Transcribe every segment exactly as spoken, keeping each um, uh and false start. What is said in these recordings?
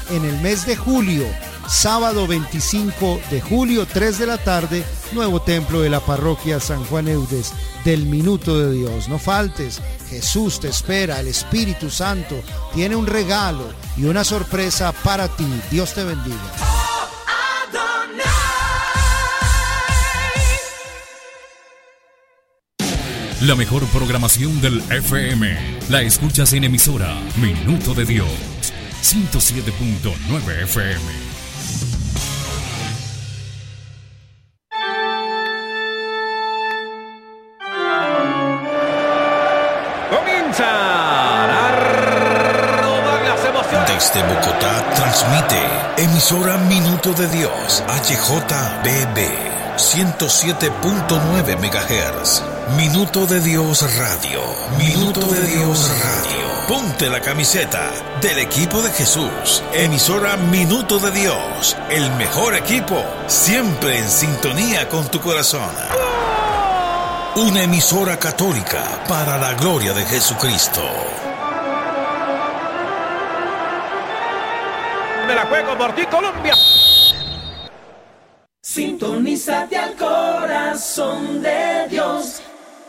en el mes de julio. Sábado veinticinco de julio, tres de la tarde, nuevo templo de la parroquia San Juan Eudes del Minuto de Dios. No faltes, Jesús te espera, el Espíritu Santo tiene un regalo y una sorpresa para ti. Dios te bendiga. La mejor programación del F M la escuchas en emisora Minuto de Dios, ciento siete punto nueve F M. Comienza a rodar las emociones. Desde Bogotá transmite emisora Minuto de Dios, H J B B, ciento siete punto nueve megahertz. Minuto de Dios Radio. Minuto de Dios Radio. Ponte la camiseta del equipo de Jesús. Emisora Minuto de Dios. El mejor equipo, siempre en sintonía con tu corazón. Una emisora católica para la gloria de Jesucristo. Me la juego por ti, Colombia. Sintonízate al corazón de Dios.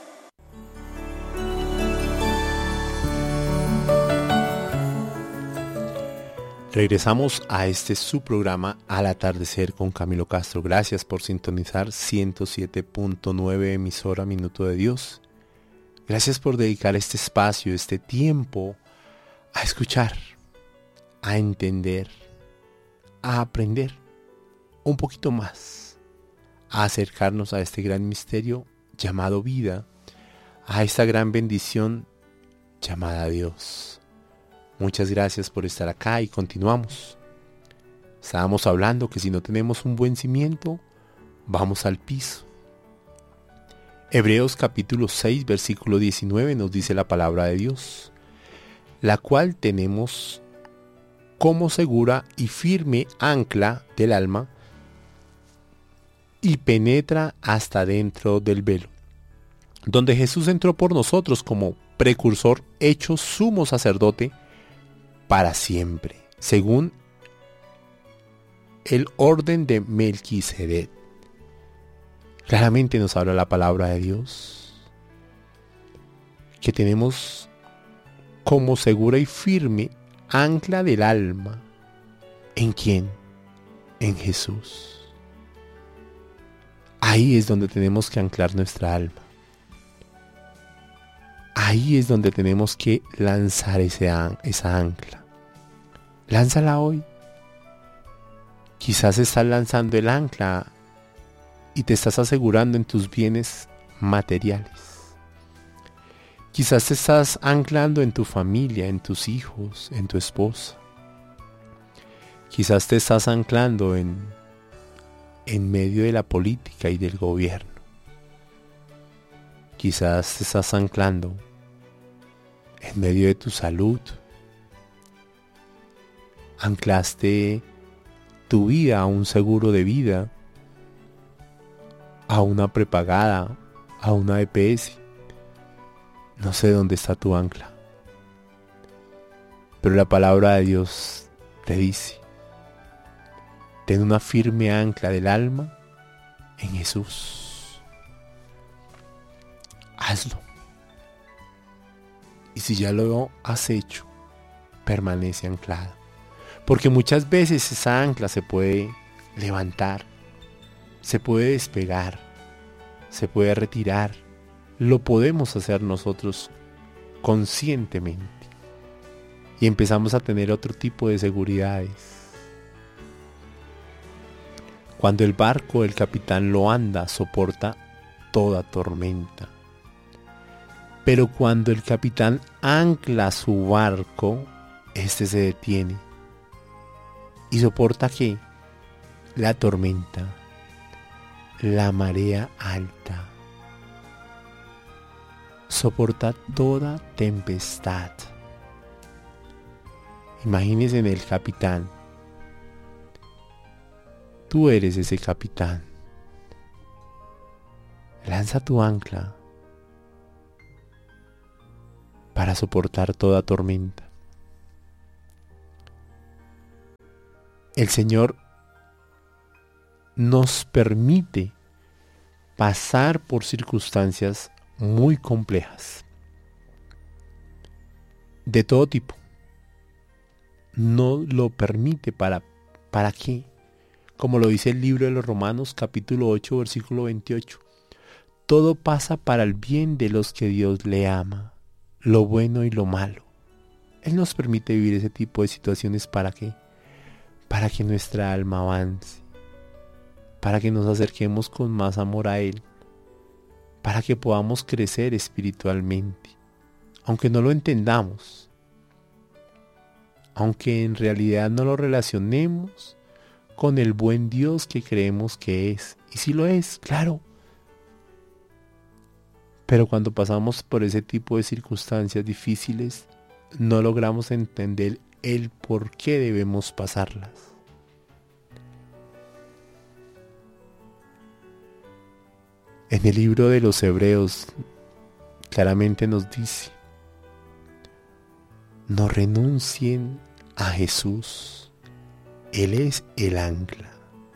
Regresamos a este su programa Al Atardecer con Camilo Castro. Gracias por sintonizar ciento siete punto nueve emisora Minuto de Dios. Gracias por dedicar este espacio, este tiempo a escuchar, a entender, a aprender un poquito más, a acercarnos a este gran misterio llamado vida, a esta gran bendición llamada Dios. Muchas gracias por estar acá y continuamos. Estábamos hablando que si no tenemos un buen cimiento, vamos al piso. Hebreos capítulo seis, versículo diecinueve nos dice la palabra de Dios, la cual tenemos como segura y firme ancla del alma y penetra hasta dentro del velo, donde Jesús entró por nosotros como precursor hecho sumo sacerdote para siempre, según el orden de Melquisedec. Claramente nos habla la palabra de Dios, que tenemos como segura y firme ancla del alma. ¿En quién? En Jesús. Ahí es donde tenemos que anclar nuestra alma. Ahí es donde tenemos que lanzar ese an- esa ancla. Lánzala hoy. Quizás estás lanzando el ancla y te estás asegurando en tus bienes materiales. Quizás te estás anclando en tu familia, en tus hijos, en tu esposa. Quizás te estás anclando en, en medio de la política y del gobierno. Quizás te estás anclando en medio de tu salud. Anclaste tu vida a un seguro de vida, a una prepagada, a una E P S. No sé dónde está tu ancla, pero la palabra de Dios te dice: ten una firme ancla del alma en Jesús. Hazlo. Y si ya lo has hecho, permanece anclada. Porque muchas veces esa ancla se puede levantar, se puede despegar, se puede retirar. Lo podemos hacer nosotros conscientemente. Y empezamos a tener otro tipo de seguridades. Cuando el barco del capitán lo anda, soporta toda tormenta. Pero cuando el capitán ancla su barco, este se detiene. ¿Y soporta qué? La tormenta, la marea alta. Soporta toda tempestad. Imagínense en el capitán. Tú eres ese capitán. Lanza tu ancla para soportar toda tormenta. el Señor nos permite pasar por circunstancias muy complejas, de todo tipo. No lo permite para, ¿para qué? Como lo dice el libro de los Romanos, capítulo ocho, versículo veintiocho. Todo pasa para el bien de los que Dios le ama, lo bueno y lo malo. Él nos permite vivir ese tipo de situaciones, ¿para qué? Para que nuestra alma avance, para que nos acerquemos con más amor a Él, para que podamos crecer espiritualmente, aunque no lo entendamos, aunque en realidad no lo relacionemos con el buen Dios que creemos que es. Y sí lo es, claro. Pero cuando pasamos por ese tipo de circunstancias difíciles, no logramos entender el por qué debemos pasarlas. En el libro de los Hebreos claramente nos dice: no renuncien a Jesús, Él es el ancla.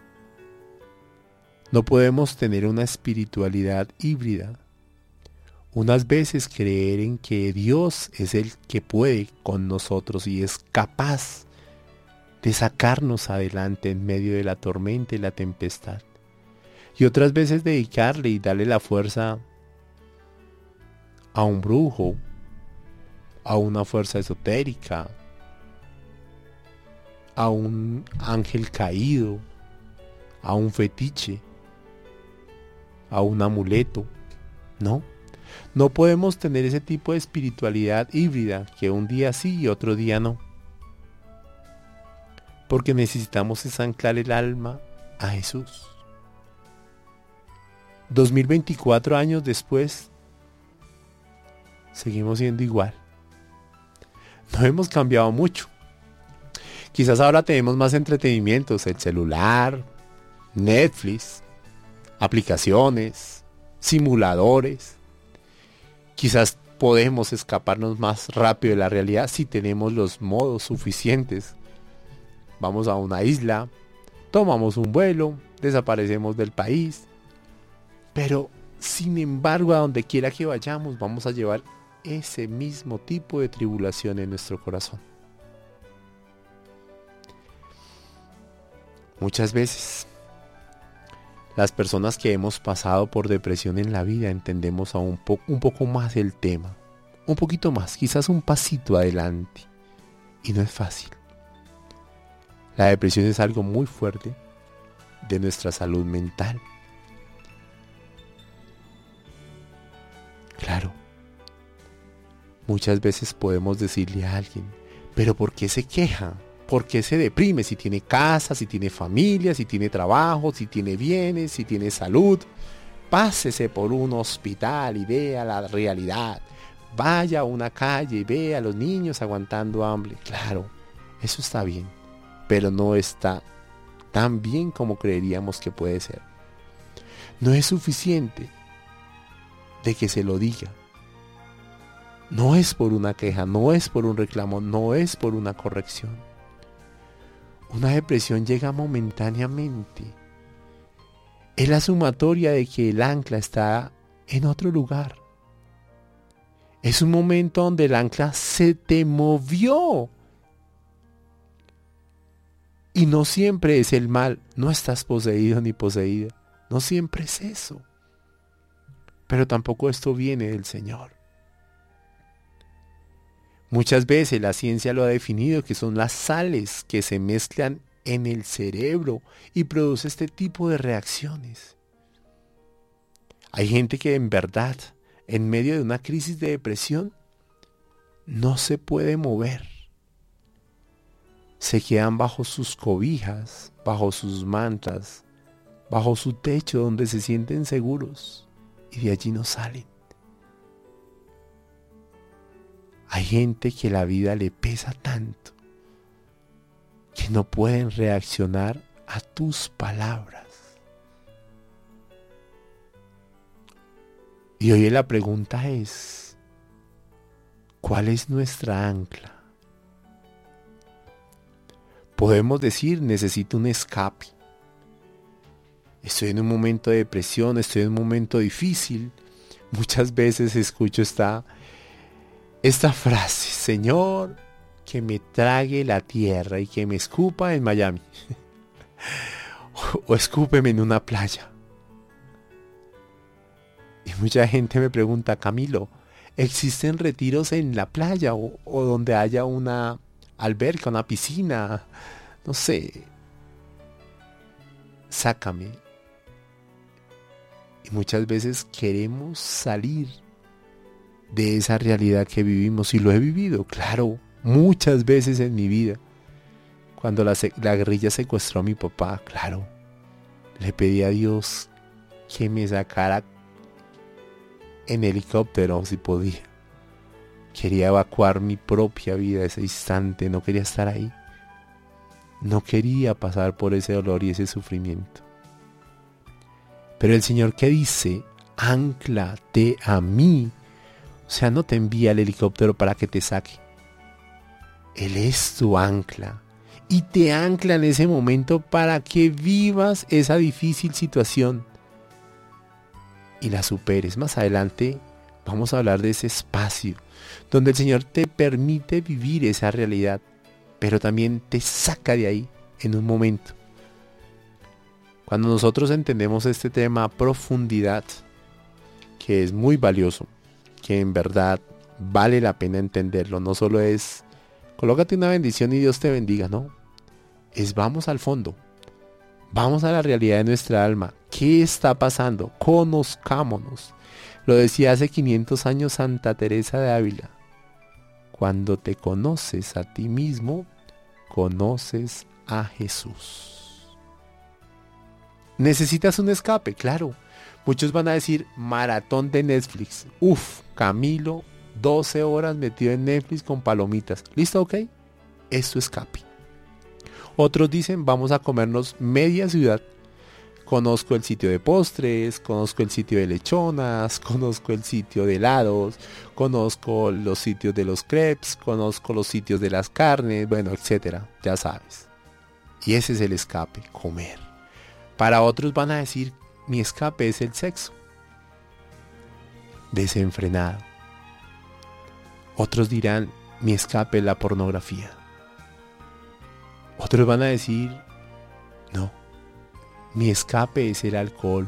No podemos tener una espiritualidad híbrida. Unas veces creer en que Dios es el que puede con nosotros y es capaz de sacarnos adelante en medio de la tormenta y la tempestad. Y otras veces dedicarle y darle la fuerza a un brujo, a una fuerza esotérica, a un ángel caído, a un fetiche, a un amuleto. No, no podemos tener ese tipo de espiritualidad híbrida, que un día sí y otro día no. Porque necesitamos es anclar el alma a Jesús. dos mil veinticuatro años después, seguimos siendo igual. No hemos cambiado mucho. Quizás ahora tenemos más entretenimientos, el celular, Netflix, aplicaciones, simuladores. Quizás podemos escaparnos más rápido de la realidad si tenemos los modos suficientes. Vamos a una isla, tomamos un vuelo, desaparecemos del país. Pero, sin embargo, a donde quiera que vayamos, vamos a llevar ese mismo tipo de tribulación en nuestro corazón. Muchas veces, las personas que hemos pasado por depresión en la vida entendemos aún un, po- un poco más el tema. Un poquito más, quizás un pasito adelante. Y no es fácil. La depresión es algo muy fuerte de nuestra salud mental. Claro, muchas veces podemos decirle a alguien, pero ¿por qué se queja? ¿Por qué se deprime? Si tiene casa, si tiene familia, si tiene trabajo, si tiene bienes, si tiene salud. Pásese por un hospital y vea la realidad. Vaya a una calle y vea a los niños aguantando hambre. Claro, eso está bien, pero no está tan bien como creeríamos que puede ser. No es suficiente de que se lo diga. No es por una queja, no es por un reclamo, no es por una corrección. Una depresión llega momentáneamente. Es la sumatoria de que el ancla está en otro lugar. Es un momento donde el ancla se te movió. Y no siempre es el mal, no estás poseído ni poseída. No siempre es eso. Pero tampoco esto viene del Señor. Muchas veces la ciencia lo ha definido que son las sales que se mezclan en el cerebro y produce este tipo de reacciones. Hay gente que en verdad, en medio de una crisis de depresión, no se puede mover. Se quedan bajo sus cobijas, bajo sus mantas, bajo su techo donde se sienten seguros y de allí no salen. Hay gente que la vida le pesa tanto que no pueden reaccionar a tus palabras. Y hoy la pregunta es, ¿cuál es nuestra ancla? podemos decir, necesito un escape. Estoy en un momento de depresión, estoy en un momento difícil. Muchas veces escucho esta, esta frase: Señor, que me trague la tierra y que me escupa en Miami. o, o escúpeme en una playa. Y mucha gente me pregunta: Camilo, ¿existen retiros en la playa o, o donde haya una alberca, una piscina? No sé. Sácame. Y muchas veces queremos salir de esa realidad que vivimos, y lo he vivido, claro, muchas veces en mi vida. Cuando la, la guerrilla secuestró a mi papá, claro, le pedí a Dios que me sacara en helicóptero si podía. Quería evacuar mi propia vida ese instante, no quería estar ahí. No quería pasar por ese dolor y ese sufrimiento. Pero el Señor, ¿qué dice? Ánclate a mí. O sea, no te envía el helicóptero para que te saque. Él es tu ancla. Y te ancla en ese momento para que vivas esa difícil situación y la superes. Más adelante vamos a hablar de ese espacio donde el Señor te permite vivir esa realidad, pero también te saca de ahí en un momento. Cuando nosotros entendemos este tema a profundidad, que es muy valioso, que en verdad vale la pena entenderlo, no solo es colócate una bendición y Dios te bendiga, no, es vamos al fondo, vamos a la realidad de nuestra alma. ¿Qué está pasando? Conozcámonos. Lo decía hace quinientos años Santa Teresa de Ávila: cuando te conoces a ti mismo, conoces a Jesús. ¿Necesitas un escape? Claro. Muchos van a decir maratón de Netflix. Uf, Camilo, doce horas metido en Netflix con palomitas. ¿Listo? Ok. Es tu escape. Otros dicen vamos a comernos media ciudad. Conozco el sitio de postres, conozco el sitio de lechonas, conozco el sitio de helados, conozco los sitios de los crepes, conozco los sitios de las carnes, bueno, etcétera. Ya sabes. Y ese es el escape, comer. Para otros van a decir, mi escape es el sexo desenfrenado. Otros dirán, mi escape es la pornografía. Otros van a decir, no, mi escape es el alcohol.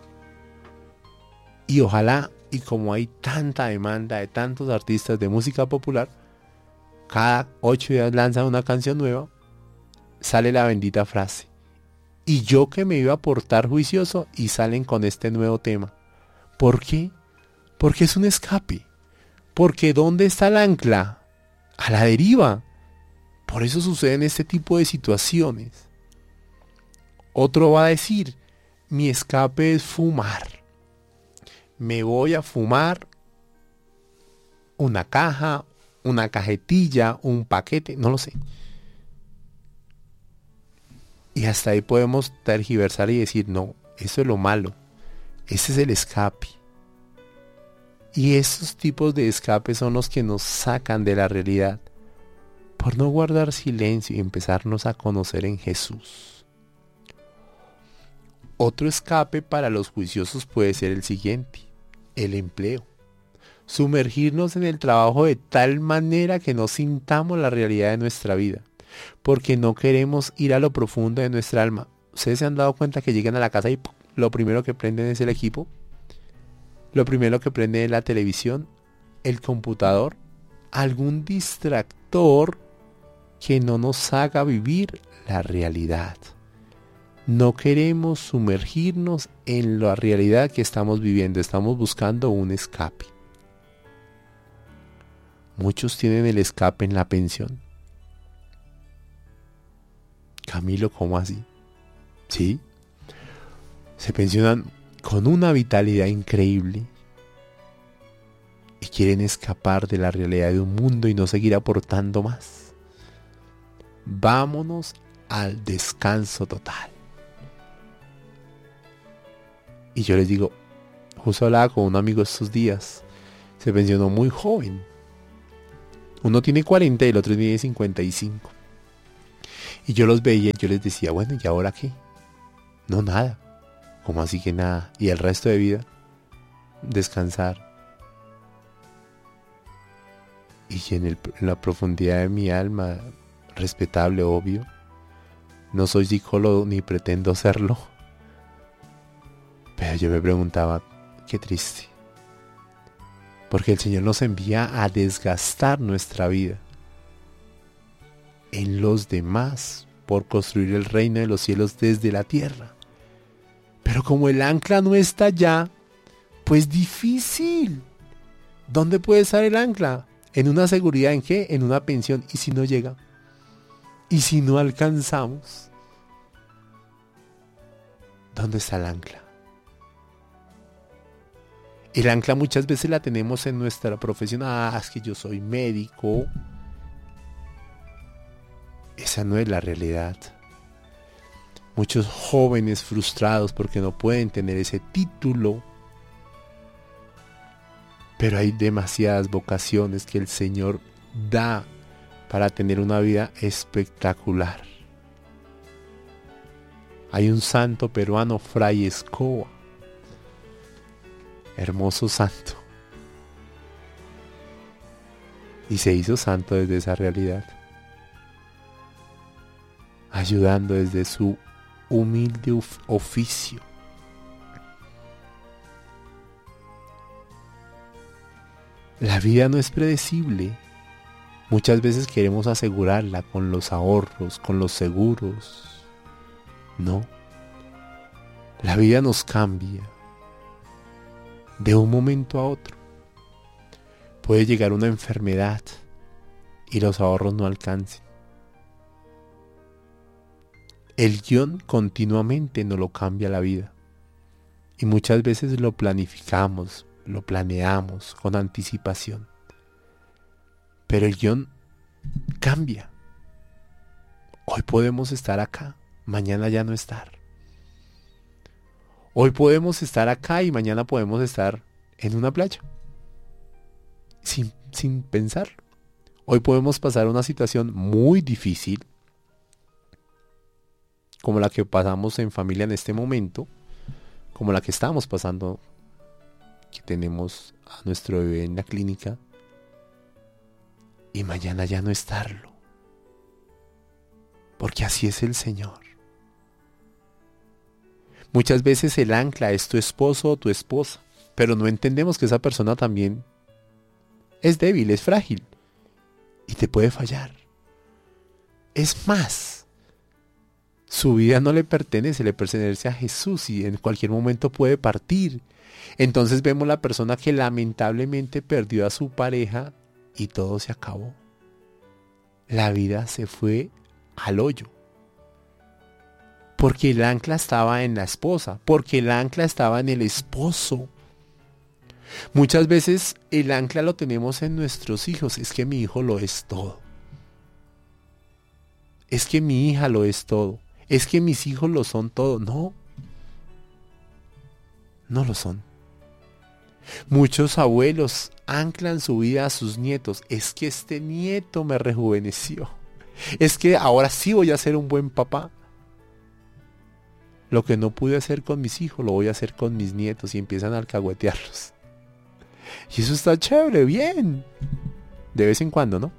Y ojalá, y como hay tanta demanda de tantos artistas de música popular, cada ocho días lanzan una canción nueva, sale la bendita frase: y yo que me iba a portar juicioso, y salen con este nuevo tema. ¿Por qué? Porque es un escape. Porque ¿dónde está el ancla? A la deriva. Por eso suceden este tipo de situaciones. Otro va a decir, mi escape es fumar. Me voy a fumar una caja, una cajetilla, un paquete, no lo sé. Y hasta ahí podemos tergiversar y decir, no, eso es lo malo. Ese es el escape. Y esos tipos de escape son los que nos sacan de la realidad por no guardar silencio y empezarnos a conocer en Jesús. Otro escape para los juiciosos puede ser el siguiente: el empleo. Sumergirnos en el trabajo de tal manera que no sintamos la realidad de nuestra vida, porque no queremos ir a lo profundo de nuestra alma. ¿Ustedes se han dado cuenta que llegan a la casa y ¡pum!, lo primero que prenden es el equipo? Lo primero que prenden es la televisión, el computador, algún distractor que no nos haga vivir la realidad. No queremos sumergirnos en la realidad que estamos viviendo, estamos buscando un escape. Muchos tienen el escape en la pensión. Camilo, ¿cómo así? ¿Sí? Se pensionan con una vitalidad increíble y quieren escapar de la realidad de un mundo y no seguir aportando más. Vámonos al descanso total. Y yo les digo, justo hablaba con un amigo estos días, se pensionó muy joven. Uno tiene cuarenta y el otro tiene cincuenta y cinco. Y yo los veía y yo les decía, bueno, ¿y ahora qué? No, nada. ¿Cómo así que nada? ¿Y el resto de vida? Descansar. Y en, el, en la profundidad de mi alma, respetable, obvio, no soy psicólogo ni pretendo serlo, pero yo me preguntaba, qué triste, porque el Señor nos envía a desgastar nuestra vida en los demás por construir el reino de los cielos desde la tierra. Pero como el ancla no está allá, pues difícil. ¿Dónde puede estar el ancla? ¿En una seguridad en qué? En una pensión. ¿Y si no llega? ¿Y si no alcanzamos? ¿Dónde está el ancla? El ancla muchas veces la tenemos en nuestra profesión. Ah, es que yo soy médico. Esa no es la realidad. Muchos jóvenes frustrados porque no pueden tener ese título. Pero hay demasiadas vocaciones que el Señor da para tener una vida espectacular. Hay un santo peruano, Fray Escoba. Hermoso santo. Y se hizo santo desde esa realidad. Ayudando desde su humilde oficio. La vida no es predecible. Muchas veces queremos asegurarla con los ahorros, con los seguros. No. La vida nos cambia de un momento a otro. Puede llegar una enfermedad y los ahorros no alcancen. El guión continuamente nos lo cambia la vida. Y muchas veces lo planificamos, lo planeamos con anticipación. Pero el guión cambia. Hoy podemos estar acá, mañana ya no estar. Hoy podemos estar acá y mañana podemos estar en una playa. Sin, sin pensarlo. Hoy podemos pasar una situación muy difícil, como la que pasamos en familia en este momento, como la que estamos pasando, que tenemos a nuestro bebé en la clínica, y mañana ya no estarlo, porque así es el Señor. Muchas veces el ancla es tu esposo o tu esposa, pero no entendemos que esa persona también es débil, es frágil, y te puede fallar. Es más, su vida no le pertenece, le pertenece a Jesús y en cualquier momento puede partir. Entonces vemos la persona que lamentablemente perdió a su pareja y todo se acabó. La vida se fue al hoyo. Porque el ancla estaba en la esposa, porque el ancla estaba en el esposo. Muchas veces el ancla lo tenemos en nuestros hijos. Es que mi hijo lo es todo. Es que mi hija lo es todo. Es que mis hijos lo son todo. No. No lo son. Muchos abuelos anclan su vida a sus nietos. Es que este nieto me rejuveneció. Es que ahora sí voy a ser un buen papá. Lo que no pude hacer con mis hijos lo voy a hacer con mis nietos y empiezan a alcahuetearlos. Y eso está chévere, bien. De vez en cuando, ¿no?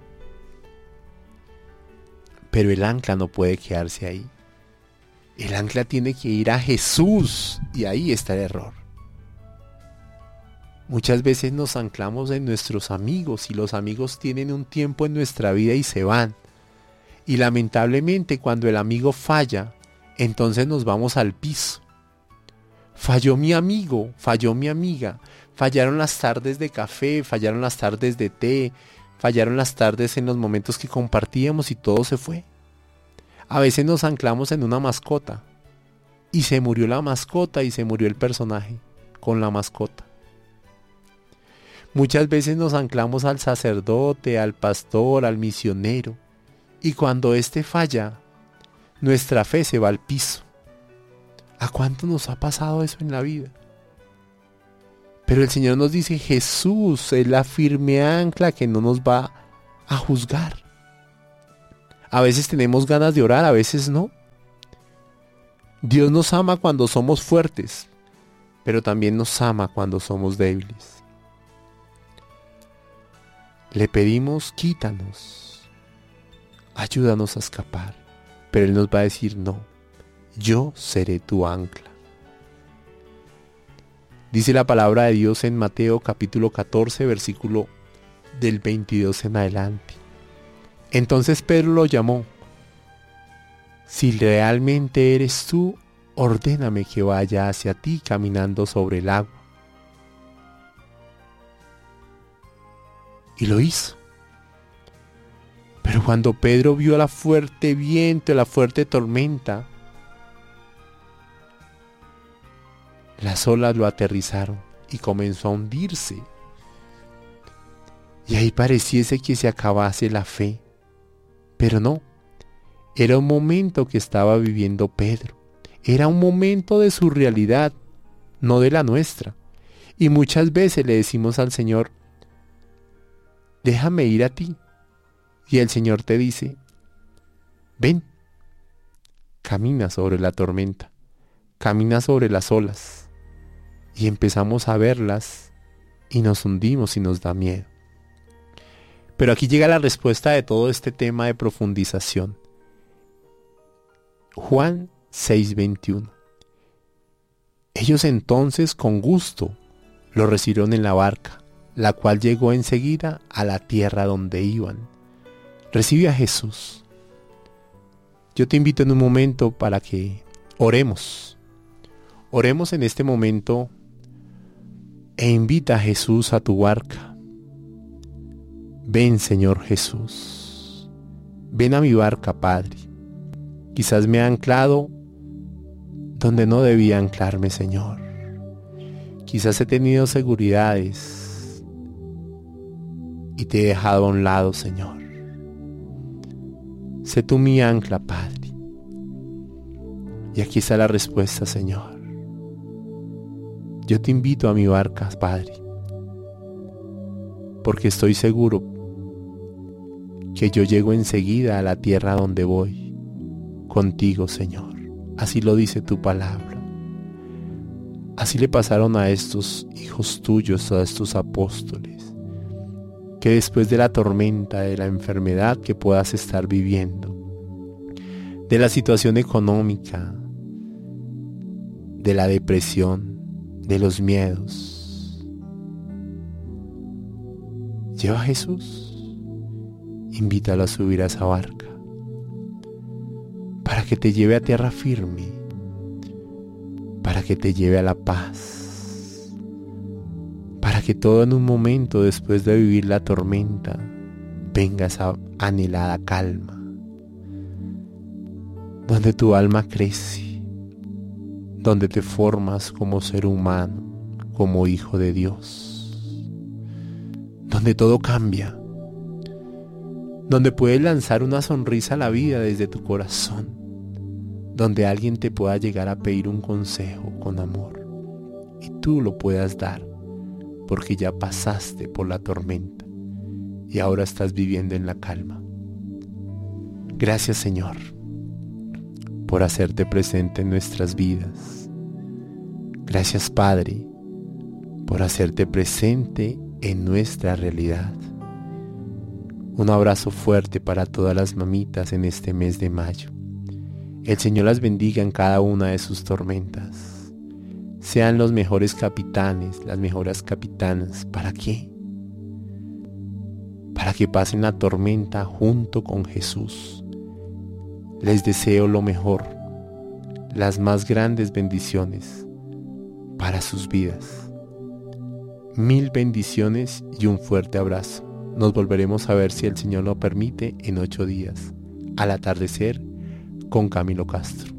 Pero el ancla no puede quedarse ahí. El ancla tiene que ir a Jesús y ahí está el error. Muchas veces nos anclamos en nuestros amigos y los amigos tienen un tiempo en nuestra vida y se van. Y lamentablemente cuando el amigo falla, entonces nos vamos al piso. Falló mi amigo, falló mi amiga, fallaron las tardes de café, fallaron las tardes de té, fallaron las tardes en los momentos que compartíamos y todo se fue. A veces nos anclamos en una mascota y se murió la mascota y se murió el personaje con la mascota. Muchas veces nos anclamos al sacerdote, al pastor, al misionero y cuando éste falla, nuestra fe se va al piso. ¿A cuánto nos ha pasado eso en la vida? Pero el Señor nos dice, Jesús es la firme ancla que no nos va a juzgar. A veces tenemos ganas de orar, a veces no. Dios nos ama cuando somos fuertes, pero también nos ama cuando somos débiles. Le pedimos, quítanos, ayúdanos a escapar, pero Él nos va a decir, no, yo seré tu ancla. Dice la palabra de Dios en Mateo capítulo catorce, versículo del veintidós en adelante. Entonces Pedro lo llamó. Si realmente eres tú, ordéname que vaya hacia ti caminando sobre el agua. Y lo hizo. Pero cuando Pedro vio la fuerte viento, la fuerte tormenta, las olas lo aterrizaron y comenzó a hundirse. Y ahí pareciese que se acabase la fe. Pero no, era un momento que estaba viviendo Pedro. Era un momento de su realidad, no de la nuestra. Y muchas veces le decimos al Señor, déjame ir a ti. Y el Señor te dice, ven, camina sobre la tormenta, camina sobre las olas. Y empezamos a verlas y nos hundimos y nos da miedo. Pero aquí llega la respuesta de todo este tema de profundización. Juan seis veintiuno. Ellos entonces con gusto lo recibieron en la barca, la cual llegó enseguida a la tierra donde iban. Recibe a Jesús. Yo te invito en un momento para que oremos. Oremos en este momento e invita a Jesús a tu barca. Ven, Señor Jesús. Ven a mi barca, Padre. Quizás me he anclado donde no debía anclarme, Señor. Quizás he tenido seguridades y te he dejado a un lado, Señor. Sé tú mi ancla, Padre. Y aquí está la respuesta, Señor. Yo te invito a mi barca, Padre, porque estoy seguro que yo llego enseguida a la tierra donde voy, contigo, Señor. Así lo dice tu palabra. Así le pasaron a estos hijos tuyos, a estos apóstoles, que después de la tormenta, de la enfermedad que puedas estar viviendo, de la situación económica, de la depresión, de los miedos, lleva a Jesús, invítalo a subir a esa barca, para que te lleve a tierra firme, para que te lleve a la paz, para que todo en un momento después de vivir la tormenta venga esa anhelada calma, donde tu alma crece, donde te formas como ser humano, como hijo de Dios, donde todo cambia, donde puedes lanzar una sonrisa a la vida desde tu corazón, donde alguien te pueda llegar a pedir un consejo con amor y tú lo puedas dar porque ya pasaste por la tormenta y ahora estás viviendo en la calma. Gracias, Señor, por hacerte presente en nuestras vidas. Gracias, Padre, por hacerte presente en nuestra realidad. Un abrazo fuerte para todas las mamitas en este mes de mayo. El Señor las bendiga en cada una de sus tormentas. Sean los mejores capitanes, las mejores capitanas. ¿Para qué? Para que pasen la tormenta junto con Jesús. Les deseo lo mejor, las más grandes bendiciones para sus vidas. Mil bendiciones y un fuerte abrazo. Nos volveremos a ver, si el Señor lo permite, en ocho días, al atardecer, con Camilo Castro.